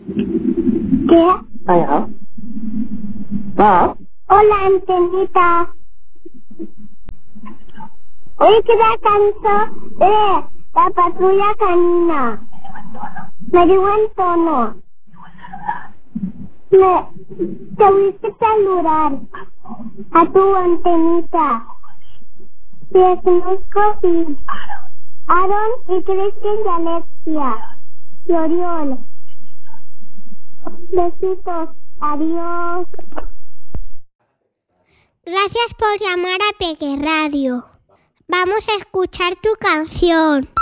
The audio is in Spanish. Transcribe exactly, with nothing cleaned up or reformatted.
¿Qué? Hiya. Bob? Hola, Antenita. Hoy que la canción de la patrulla canina. Me dio buen tono. Me, te voy a saludar a tu Antenita. Te conozco y Aaron y Cristian y Alexia y Oriol. Besitos. Adiós. Gracias por llamar a Peque Radio. Vamos a escuchar tu canción.